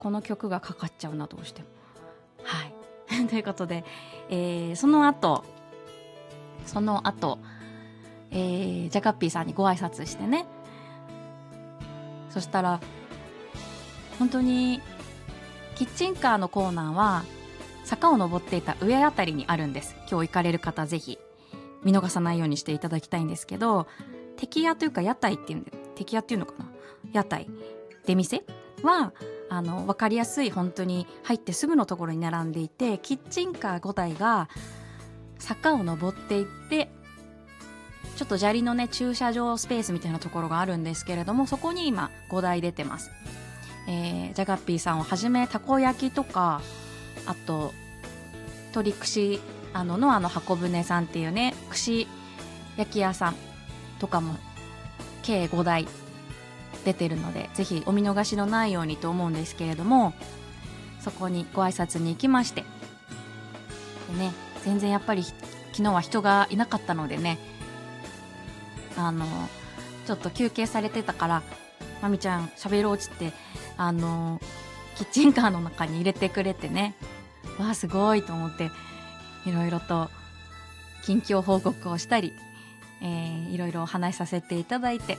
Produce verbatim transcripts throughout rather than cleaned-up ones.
この曲がかかっちゃうな、どうしても。はいということで、えー、その後その後、えー、ジャカッピーさんにご挨拶してね、そしたら本当にキッチンカーのコーナーは坂を登っていた上あたりにあるんです。今日行かれる方ぜひ見逃さないようにしていただきたいんですけど、敵屋というか屋台っていうんで、敵屋っていうのかな、屋台出店はあの分かりやすい、本当に入ってすぐのところに並んでいて、キッチンカーごだいが坂を登っていって、ちょっと砂利のね駐車場スペースみたいなところがあるんですけれども、そこに今ごだい出てます。えー、ジャガッピーさんをはじめたこ焼きとか、あと鳥串あのノアの箱舟さんっていうね串焼き屋さんとかも計ごだい出てるので、ぜひお見逃しのないようにと思うんですけれども、そこにご挨拶に行きまして、でね、全然やっぱり昨日は人がいなかったのでね、あのちょっと休憩されてたから、まみちゃん喋ろうっつってあのキッチンカーの中に入れてくれてね、わあすごいと思って、いろいろと近況報告をしたり、えー、いろいろお話しさせていただいて、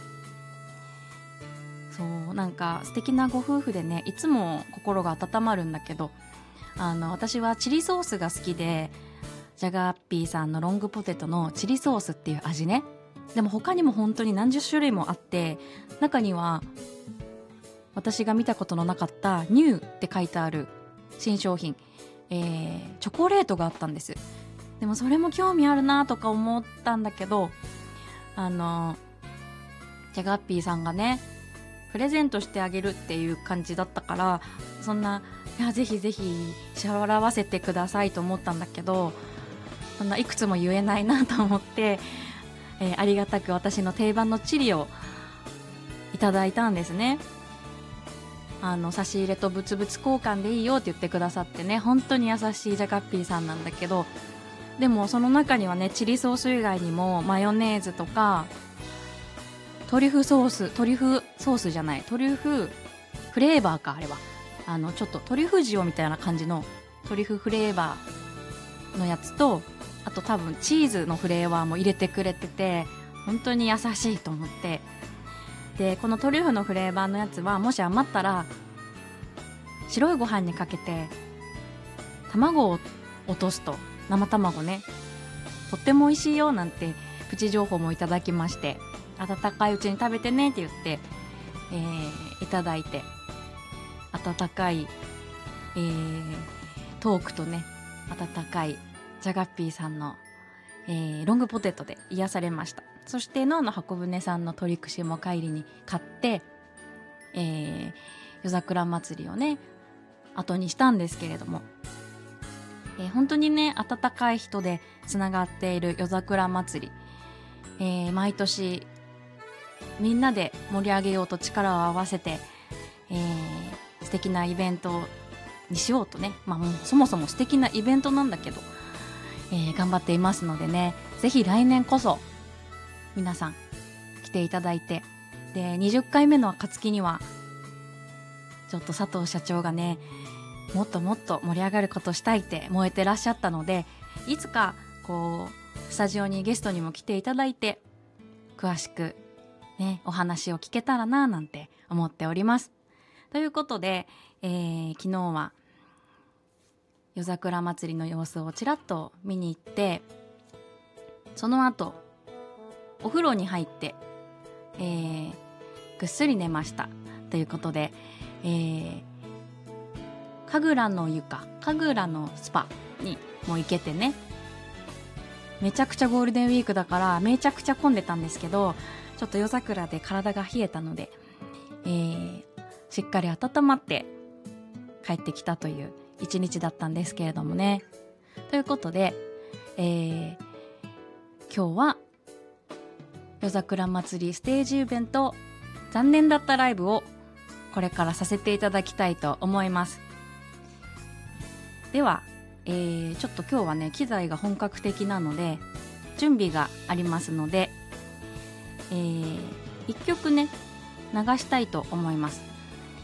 そうなんか素敵なご夫婦でね、いつも心が温まるんだけど、あの私はチリソースが好きで、ジャガッピーさんのロングポテトのチリソースっていう味ね。でも他にも本当に何十種類もあって、中には私が見たことのなかったニューって書いてある新商品、えー、チョコレートがあったんです。でもそれも興味あるなとか思ったんだけど、あのジャガッピーさんがねプレゼントしてあげるっていう感じだったから、そんないやぜひぜひ支払わせてくださいと思ったんだけど、そんないくつも言えないなと思って、えー、ありがたく私の定番のチリをいただいたんですね。あの差し入れと物々交換でいいよって言ってくださってね、本当に優しいジャガッピーさんなんだけど、でもその中にはねチリソース以外にもマヨネーズとかトリュフソーストリュフソースじゃないトリュフフレーバーか、あれはあのちょっとトリュフ塩みたいな感じのトリュフフレーバーのやつと、あと多分チーズのフレーバーも入れてくれてて、本当に優しいと思って、でこのトリュフのフレーバーのやつはもし余ったら白いご飯にかけて卵を落とすと、生卵ね、とっても美味しいよなんてプチ情報もいただきまして、温かいうちに食べてねって言って、えー、いただいて、温かい、えー、トークとね温かいジャガッピーさんの、えー、ロングポテトで癒されました。そしてノアの箱舟さんの鳥串も帰りに買って、えー、夜桜祭りをね後にしたんですけれども、えー、本当にね温かい人でつながっている夜桜祭り、えー、毎年みんなで盛り上げようと力を合わせて、えー、素敵なイベントにしようとね、まあもうそもそも素敵なイベントなんだけど、えー、頑張っていますのでね、ぜひ来年こそ皆さん来ていただいて、でにじゅっかいめの暁にはちょっと佐藤社長がねもっともっと盛り上がることしたいって燃えてらっしゃったので、いつかこうスタジオにゲストにも来ていただいて詳しくねお話を聞けたらななんて思っております。ということで、えー、昨日は夜桜祭りの様子をちらっと見に行って、その後お風呂に入って、えー、ぐっすり寝ましたということで、えー、神楽の床神楽のスパにも行けてね、めちゃくちゃゴールデンウィークだからめちゃくちゃ混んでたんですけど、ちょっと夜桜で体が冷えたので、えー、しっかり温まって帰ってきたという一日だったんですけれどもね。ということで、えー、今日は夜桜祭りステージイベント残念だったライブをこれからさせていただきたいと思います。では、えー、ちょっと今日はね機材が本格的なので準備がありますので、えー、いっきょくね流したいと思います。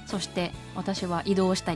そして私は移動した